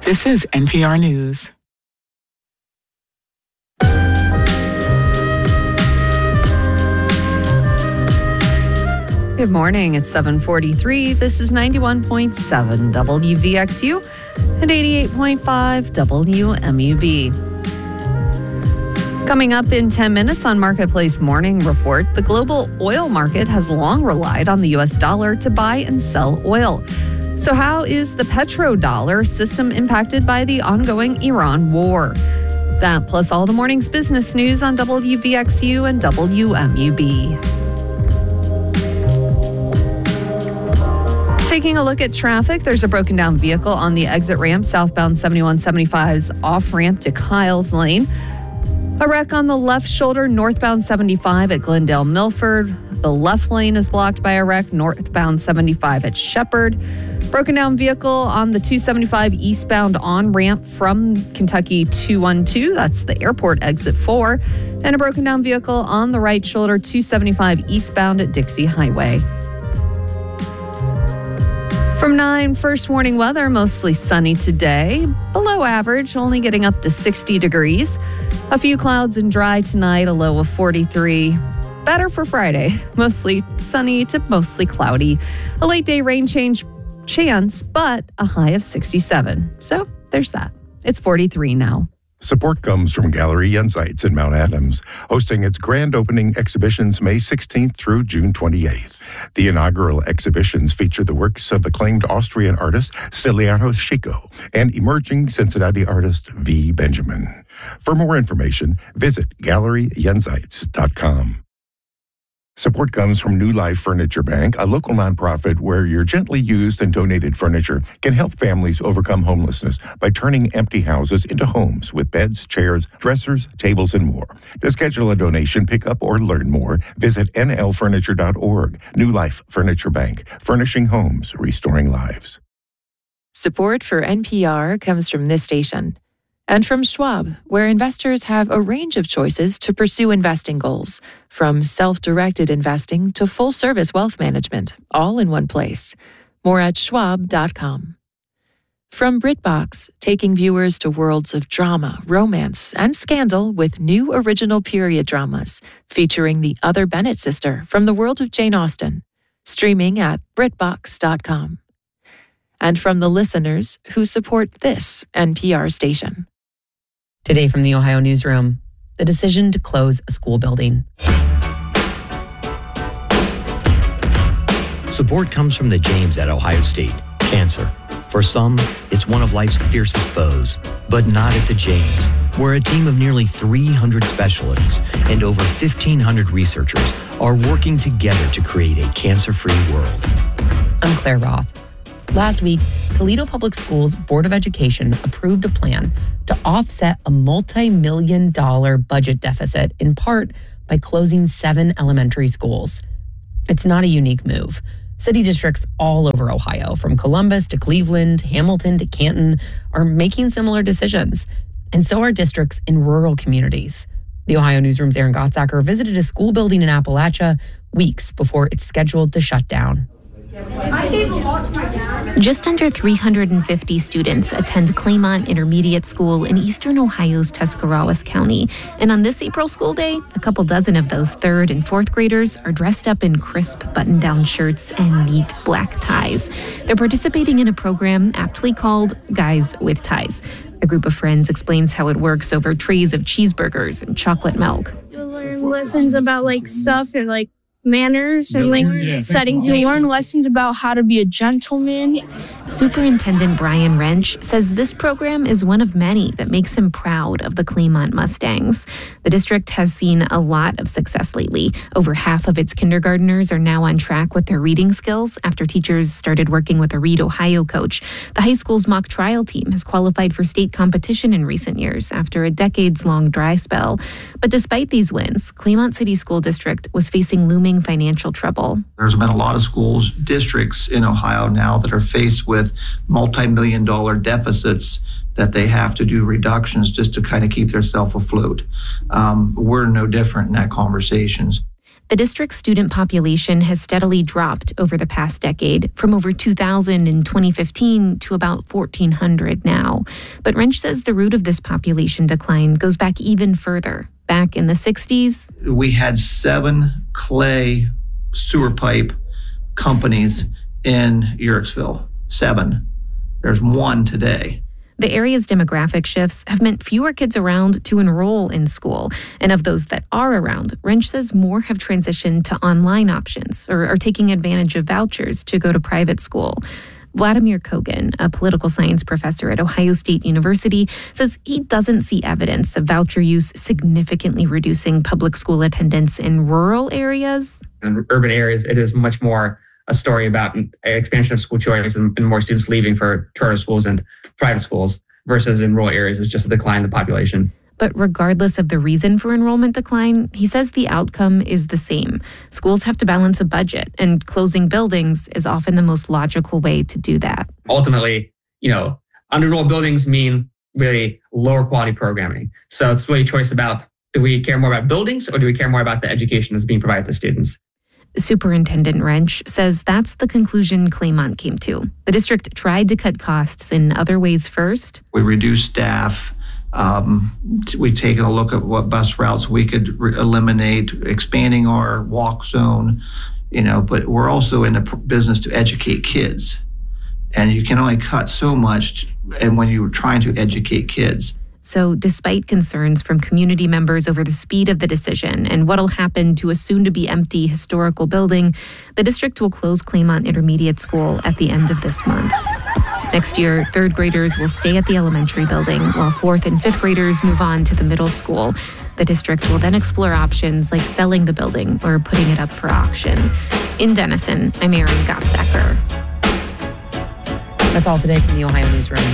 This is NPR News. Good morning. It's 7:43. This is 91.7 WVXU and 88.5 WMUB. Coming up in 10 minutes on Marketplace Morning Report, the global oil market has long relied on the U.S. dollar to buy and sell oil. So how is the petrodollar system impacted by the ongoing Iran war? That plus all the morning's business news on WVXU and WMUB. Taking a look at traffic, there's a broken down vehicle on the exit ramp southbound 7175's off-ramp to Kyles Lane. A wreck on the left shoulder northbound 75 at Glendale Milford. The left lane is blocked by a wreck northbound 75 at Shepherd. Broken down vehicle on the 275 eastbound on-ramp from Kentucky 212. That's the airport exit 4. And a broken down vehicle on the right shoulder 275 eastbound at Dixie Highway. From 9, first warning weather, mostly sunny today. Below average, only getting up to 60 degrees. A few clouds and dry tonight, a low of 43. Better for Friday, mostly sunny to mostly cloudy. A late day rain chance, but a high of 67. So there's that. It's 43 now. Support comes from Gallery Jenseits in Mount Adams, hosting its grand opening exhibitions May 16th through June 28th. The inaugural exhibitions feature the works of acclaimed Austrian artist Ciliano Chico and emerging Cincinnati artist V. Benjamin. For more information, visit GalleryJenseits.com. Support comes from New Life Furniture Bank, a local nonprofit where your gently used and donated furniture can help families overcome homelessness by turning empty houses into homes with beds, chairs, dressers, tables, and more. To schedule a donation, pick up, or learn more, visit nlfurniture.org. New Life Furniture Bank, furnishing homes, restoring lives. Support for NPR comes from this station and from Schwab, where investors have a range of choices to pursue investing goals, from self-directed investing to full-service wealth management, all in one place. More at schwab.com. From BritBox, taking viewers to worlds of drama, romance, and scandal with new original period dramas featuring the other Bennett sister from the world of Jane Austen, streaming at BritBox.com. And from the listeners who support this NPR station. Today from the Ohio Newsroom, the decision to close a school building. Support comes from the James at Ohio State. Cancer. For some, it's one of life's fiercest foes, but not at the James, where a team of nearly 300 specialists and over 1,500 researchers are working together to create a cancer-free world. I'm Claire Roth. Last week, Toledo Public Schools Board of Education approved a plan to offset a multi-million-dollar budget deficit, in part by closing 7 elementary schools. It's not a unique move. City districts all over Ohio, from Columbus to Cleveland, Hamilton to Canton, are making similar decisions. And so are districts in rural communities. The Ohio Newsroom's Aaron Gottsacker visited a school building in Appalachia weeks before it's scheduled to shut down. Just under 350 students attend Claymont Intermediate School in eastern Ohio's Tuscarawas County. And on this April school day, a couple dozen of those 3rd and 4th graders are dressed up in crisp button-down shirts and neat black ties. They're participating in a program aptly called Guys with Ties. A group of friends explains how it works over trays of cheeseburgers and chocolate milk. You'll learn lessons about stuff and manners and setting to learn lessons about how to be a gentleman. Superintendent Brian Wrench says this program is one of many that makes him proud of the Claymont Mustangs. The district has seen a lot of success lately. Over half of its kindergartners are now on track with their reading skills after teachers started working with a Read Ohio coach. The high school's mock trial team has qualified for state competition in recent years after a decades-long dry spell. But despite these wins, Claymont City School District was facing looming financial trouble. There's been a lot of schools, districts in Ohio now that are faced with multi-million-dollar deficits that they have to do reductions just to kind of keep themselves afloat. We're no different in that conversations. The district's student population has steadily dropped over the past decade, from over 2,000 in 2015 to about 1,400 now. But Wrench says the root of this population decline goes back even further. Back in the 60s, we had 7 clay sewer pipe companies in Uhrichsville. 7. There's 1 today. The area's demographic shifts have meant fewer kids around to enroll in school. And of those that are around, Wrench says more have transitioned to online options or are taking advantage of vouchers to go to private school. Vladimir Kogan, a political science professor at Ohio State University, says he doesn't see evidence of voucher use significantly reducing public school attendance in rural areas. In urban areas, it is much more a story about expansion of school choice and more students leaving for charter schools and private schools versus in rural areas is just a decline in the population. But regardless of the reason for enrollment decline, he says the outcome is the same. Schools have to balance a budget, and closing buildings is often the most logical way to do that. Ultimately, under-enrolled buildings mean really lower quality programming. So it's really a choice about, do we care more about buildings or do we care more about the education that's being provided to students? Superintendent Wrench says that's the conclusion Claymont came to. The district tried to cut costs in other ways first. We reduced staff. We taken a look at what bus routes we could eliminate, expanding our walk zone, but we're also in the business to educate kids. And you can only cut so much and when you're trying to educate kids. So despite concerns from community members over the speed of the decision and what'll happen to a soon-to-be empty historical building, the district will close Claymont Intermediate School at the end of this month. Next year, 3rd graders will stay at the elementary building, while 4th and 5th graders move on to the middle school. The district will then explore options like selling the building or putting it up for auction. In Denison, I'm Erin Gopsacker. That's all today from the Ohio Newsroom.